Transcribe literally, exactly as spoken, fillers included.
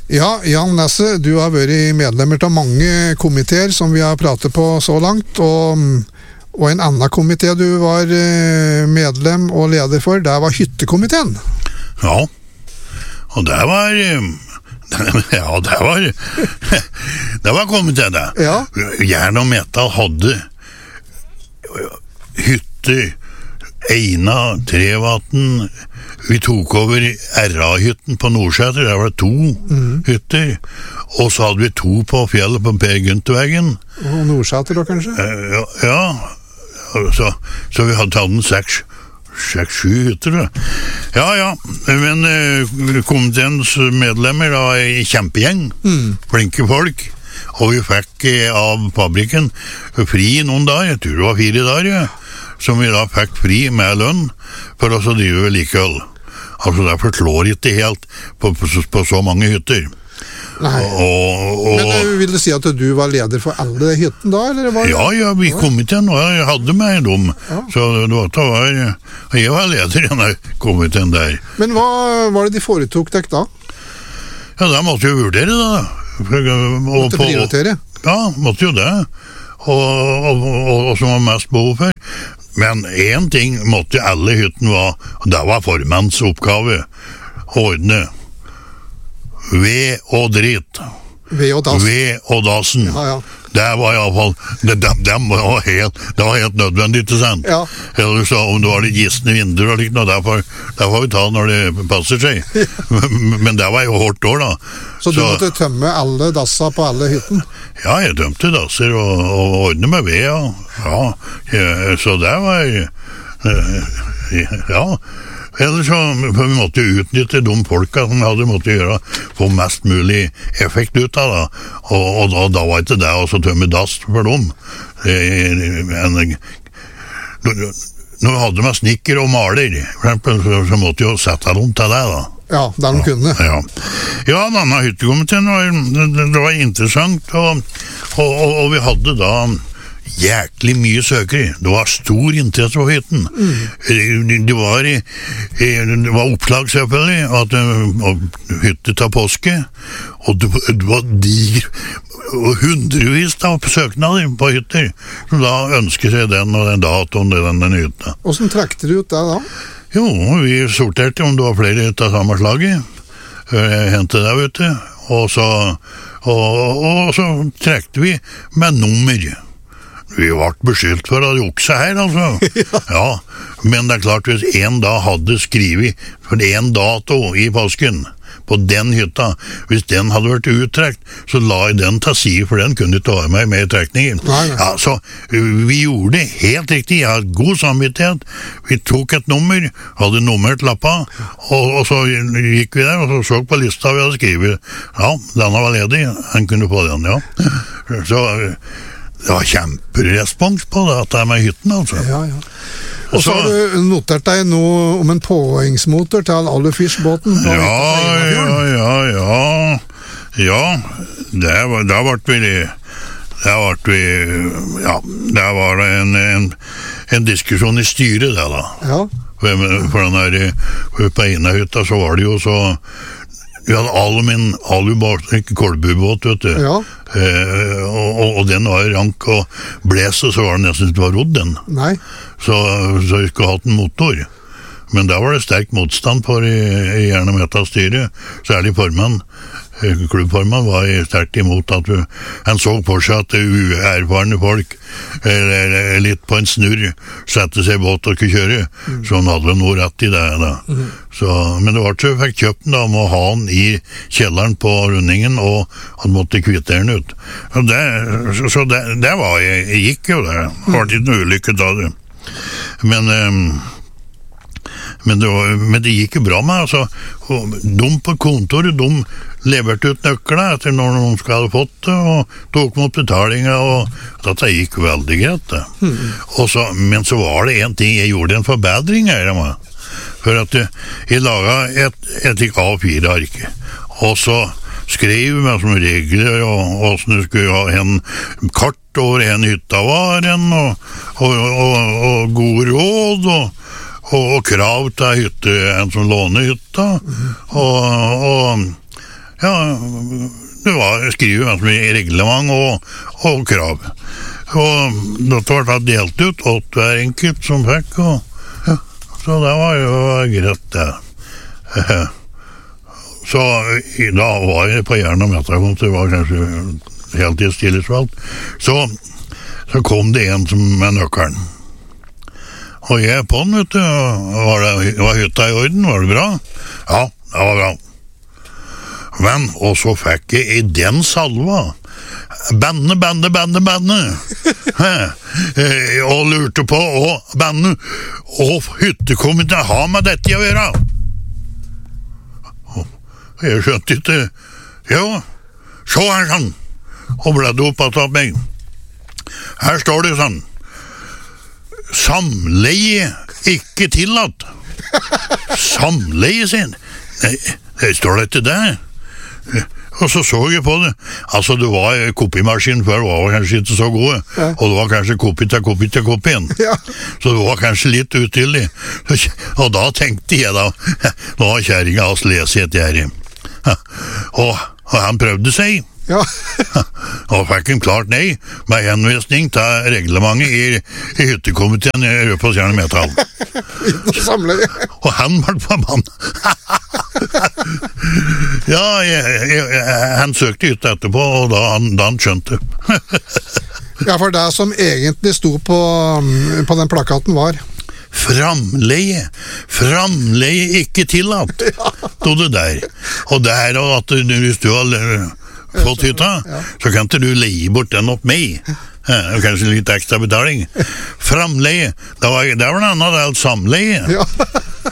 Ja, Jan Nesse, du har vært medlemmer av mange komiteer som vi har pratet på så langt, og, og en annen komité du var medlem og leder for, det var hyttekomiteen. Ja, og det var... Ja, det var... Det var komiteen, det. Ja. Jern og Metal hadde hytter, Eina, Trevatn. Vi tok over R A-hytten på Nordseter, der var det to mm. hytter, og så hadde vi to på fjellet på Per Gynterveggen. Og Nordseter da, kanskje? Uh, ja, ja. Så, så vi hadde tatt en seks, seks, sju hytter, da. Ja, ja, men uh, komiteens medlemmer da, i kjempegjeng, mm. flinke folk, og vi fikk uh, av fabrikken fri noen dager, jeg tror det var fire dager, ja. Som vi da fikk fri med lønn for oss å drive vedlikehold. Altså derfor slår ikke helt på, på, på så mange hytter. Nei. Og, og, Men vil du si at du var leder for alle hytten da? Eller var det? Ja, ja, vi kom til nå, jeg hadde meg dem. Ja. Så det var, jeg var leder i denne komiteen der. Men hva var det de foretok deg da? Ja, da måtte jo vurdere da. For, måtte prioritere? Ja, måtte jo det. Og, og, og, og som var mest behov for. Men en ting måtte alle hytten være, og det var formanns oppgave, ordne ved og dritt. Ved og dassen. Ved og dassen. Ja, ja. Det var i alle fall, det, det, det, var helt, det var helt nødvendig, ikke sant? Ja. Eller så om det var litt gisne vinduer og likt noe, det får, det får vi ta når det passer seg. men, men det var jo hårdt år da. Så du så, måtte tømme alle dasser på alle hytten? Ja, jeg tømte dasser og, og ordne med ved, ja. Ja, ja, så det var, ja. Ellers så vi måtte jo utnytte de folka som hadde måttet gjøre, få mest mulig effekt ut av det. Og, og da, da var ikke det å tømme dass for dem. Men, når vi hadde med snikker og maler, for eksempel, så, så måtte jo sette dem til det da. Ja, der de kunne. Ja, ja denne hyttekomiteen var, det, det var interessant, og, og, og, og vi hadde da jæklig mye søkere. Det var stor interesse på hytten. Mm. Det var det var oppslag selvfølgelig at hytte til påske, og det, det var diger og hundrevis av søknader på hytter som da ønsket seg den og den datoen til den, den hytta. Hvordan trekte du ut det da? Jo, vi sorterte om det var flere av samme slaget. Hentet det, vet du. Og så, og, og så trekte vi med nummer. Vi ble beskyldt for å jukse her, altså. Ja. Ja, men det er klart, hvis en da hadde skrivet for en dato i påsken på den hytta, hvis den hadde vært uttrekt, så la jeg den til side, for den kunne ikke være med med i trekningen. Nei, nei. Ja, så vi gjorde det helt riktig. Jeg hadde god samvittighet. Vi tok et nummer, hadde nummert lappa, og, og så gikk vi der, og så så på lista vi hadde skrivet. Ja, denne var ledig, han kunne få den, ja. Så det var kjemperespons på det, at det er med hytten, altså. Ja, ja. Og så har du notert deg noe om en påhengsmotor til Alderfish-båten. Ja, ja, ja, ja. Ja, det var, da ble vi, da ble vi, ja, det var en, en, en diskusjon i styret, det da. Ja. For, for den der, for på ene hytta så var det jo så, vi hadde alumin, alubåt, ikke kolbubåt, vet du. Ja. Eh, og, og, og den var rank og bles, og så var det nesten ikke var rodd den. Nei. Så, så vi skulle hatt en motor. Men da var det sterk motstand på i, i Jern og Metal-styret, særlig formann. Klubbformann var sterkt imot at du, han så på seg at uerfarne folk eller, litt på en snurr sette seg i båt og ikke kjøre, mm. så han hadde noe rett i det da. Mm. Så, men det var ikke, fikk kjøpt den da, med å ha den i kjelleren på rundingen, og han måtte kvittere den ut. Så det, så, så det, det var, jeg gikk jo der, det var ikke noe ulykke da det. Men um, Men det, var, men det gikk jo bra med, altså. De på kontoret, de leverte ut nøklene etter når de skulle ha fått det, og tok mot betalinga, og dette gikk veldig greit, det. Mm. Og så, men så var det en ting, jeg gjorde en forbedring her, for at jeg laget et, et A fire ark, og så skrev med som regler, og hvordan du skulle ha en kart over en hytta var en, og, og, og, og god råd, og Og, og krav til hytte, en som låner hytta, mm. og, og ja, det var skrivet med reglement og, og krav. Og dette var da delt ut, åt hver enkelt som fikk, og, ja, så det var jo greit det. Så da var jeg på Jern- og Metakontor, det var kanskje heltidstillitsvalgt, så, så kom det en som med nøkkelen. Og jeg på den, vet du, var, det, var hytta i orden, var det bra? Ja, det var bra. Men, og så fikk jeg i den salva, banne, banne, banne, banne, og lurte på, og banne, og hyttekomiteen har med dette å gjøre. Og jeg skjønte ikke, jo, så her sånn, og bledde opp at meg. Her står det sånn, samleie ikke tillatt. Samleie, sin. Nei, det står det ikke der. Og så så jeg på det. Altså, det var kopimaskin før, det var kanskje ikke så gode. Ja. Og det var kanskje kopi til kopi til kopien. Ja. Så det var kanskje litt utydelig. Og da tenkte jeg da, nå har kjæringa hans lest et gjerde. Og, og han prøvde seg. Ja. Og fikk en klart nei, med henvisning til reglementet i, i hyttekomiteen i Røpås Jern og Metal. Og han var på mann. Ja, jeg, jeg, han søkte hytte etterpå, og da han, da han skjønte. Ja, for det som egentlig sto på, på den plakaten var framleie, framleie ikke tillatt, stod det der. Og det er at hvis du har fått hytta, ja, så kan ikke du leie bort den opp meg. Ja, kanskje litt ekstra betaling. Framleie, det var, det var en annen del samleie. Ja.